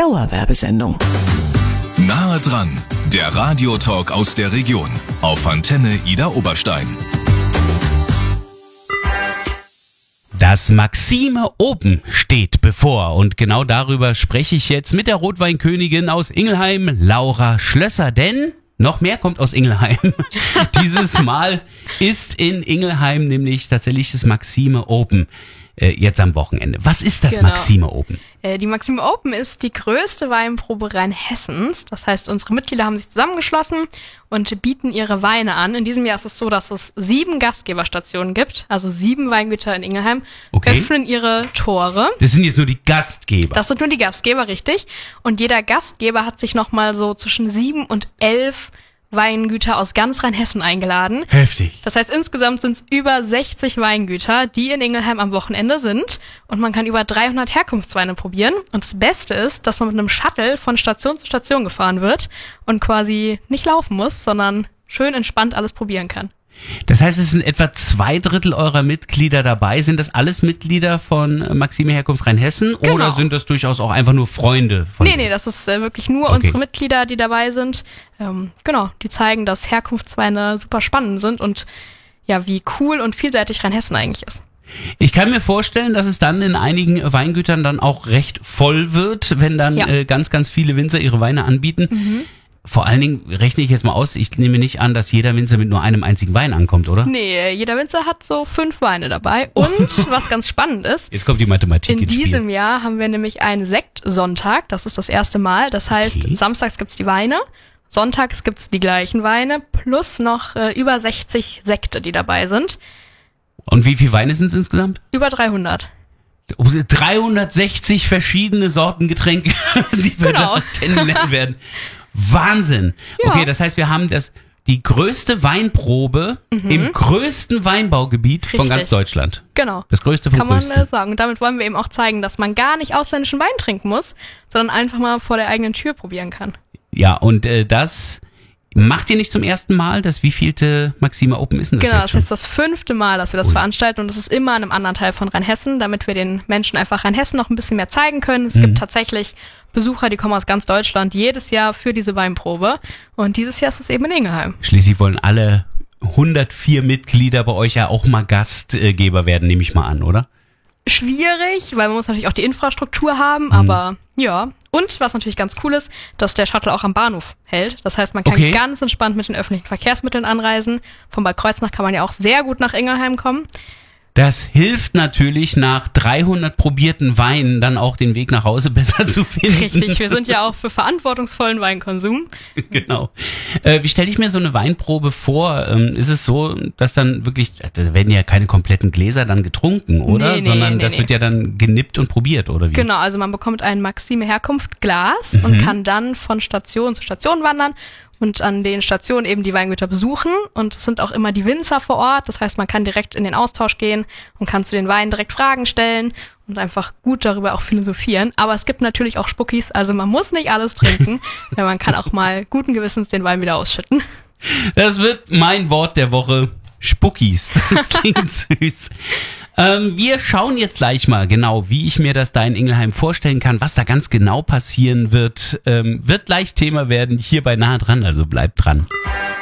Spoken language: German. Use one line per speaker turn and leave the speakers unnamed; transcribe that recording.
Dauerwerbesendung.
Nahe dran, der Radiotalk aus der Region auf Antenne Ida Oberstein.
Das Maxime Open steht bevor und genau darüber spreche ich jetzt mit der Rotweinkönigin aus Ingelheim, Laura Schlösser, denn noch mehr kommt aus Ingelheim. Dieses Mal ist in Ingelheim nämlich tatsächlich das Maxime Open. Jetzt am Wochenende. Was ist das Maxime Open?
Die Maxime Open ist die größte Weinprobe Rheinhessens. Das heißt, unsere Mitglieder haben sich zusammengeschlossen und bieten ihre Weine an. In diesem Jahr ist es so, dass es 7 Gastgeberstationen gibt, also 7 Weingüter in Ingelheim, öffnen ihre Tore.
Das sind jetzt nur die Gastgeber.
Das sind nur die Gastgeber, richtig. Und jeder Gastgeber hat sich nochmal so zwischen 7 und 11 Weingüter aus ganz Rheinhessen eingeladen.
Heftig.
Das heißt, insgesamt sind es über 60 Weingüter, die in Ingelheim am Wochenende sind. Und man kann über 300 Herkunftsweine probieren. Und das Beste ist, dass man mit einem Shuttle von Station zu Station gefahren wird und quasi nicht laufen muss, sondern schön entspannt alles probieren kann.
Das heißt, es sind etwa 2/3 eurer Mitglieder dabei. Sind das alles Mitglieder von Maxime Herkunft Rheinhessen?
Genau.
Oder sind das durchaus auch einfach nur Freunde von
Nee, das ist wirklich nur unsere Mitglieder, die dabei sind. Die zeigen, dass Herkunftsweine super spannend sind und ja, wie cool und vielseitig Rheinhessen eigentlich ist.
Ich kann mir vorstellen, dass es dann in einigen Weingütern dann auch recht voll wird, wenn dann ganz, ganz viele Winzer ihre Weine anbieten. Mhm. Vor allen Dingen rechne ich jetzt mal aus, ich nehme nicht an, dass jeder Winzer mit nur einem einzigen Wein ankommt, oder?
Nee, jeder Winzer hat so 5 Weine dabei. Und was ganz spannend ist,
jetzt kommt die Mathematik ins Spiel.
In diesem Jahr haben wir nämlich einen Sektsonntag, das ist das erste Mal. Das heißt, samstags gibt's die Weine, sonntags gibt's die gleichen Weine, plus noch über 60 Sekte, die dabei sind.
Und wie viele Weine sind es insgesamt?
Über 300.
360 verschiedene Sorten Getränke, die wir da kennenlernen werden. Wahnsinn. Ja. Okay, das heißt, wir haben die größte Weinprobe im größten Weinbaugebiet von ganz Deutschland.
Genau.
Das größte vom größten.
Kann man sagen. Und damit wollen wir eben auch zeigen, dass man gar nicht ausländischen Wein trinken muss, sondern einfach mal vor der eigenen Tür probieren kann.
Ja, und das macht ihr nicht zum ersten Mal? Das wievielte Maxime Open ist denn das?
Genau,
jetzt schon?
Das ist das 5. Mal, dass wir das veranstalten und es ist immer in einem anderen Teil von Rheinhessen, damit wir den Menschen einfach Rheinhessen noch ein bisschen mehr zeigen können. Es gibt tatsächlich Besucher, die kommen aus ganz Deutschland jedes Jahr für diese Weinprobe und dieses Jahr ist es eben in Ingelheim.
Schließlich wollen alle 104 Mitglieder bei euch ja auch mal Gastgeber werden, nehme ich mal an, oder?
Schwierig, weil man muss natürlich auch die Infrastruktur haben, aber ja. Und was natürlich ganz cool ist, dass der Shuttle auch am Bahnhof hält. Das heißt, man kann ganz entspannt mit den öffentlichen Verkehrsmitteln anreisen. Von Bad Kreuznach kann man ja auch sehr gut nach Ingelheim kommen.
Das hilft natürlich, nach 300 probierten Weinen dann auch den Weg nach Hause besser zu finden.
Richtig, wir sind ja auch für verantwortungsvollen Weinkonsum.
Genau. Wie stelle ich mir so eine Weinprobe vor? Ist es so, dass dann wirklich, da werden ja keine kompletten Gläser dann getrunken, oder? Sondern das wird ja dann genippt und probiert, oder wie?
Genau, also man bekommt ein Maxime Herkunft Glas und kann dann von Station zu Station wandern und an den Stationen eben die Weingüter besuchen. Und es sind auch immer die Winzer vor Ort. Das heißt, man kann direkt in den Austausch gehen und kann zu den Weinen direkt Fragen stellen und einfach gut darüber auch philosophieren. Aber es gibt natürlich auch Spuckis, also man muss nicht alles trinken, denn man kann auch mal guten Gewissens den Wein wieder ausschütten.
Das wird mein Wort der Woche. Spuckis. Das klingt süß. Wir schauen jetzt gleich mal genau, wie ich mir das da in Ingelheim vorstellen kann, was da ganz genau passieren wird. Wird gleich Thema werden hier bei Nahe dran, also bleibt dran.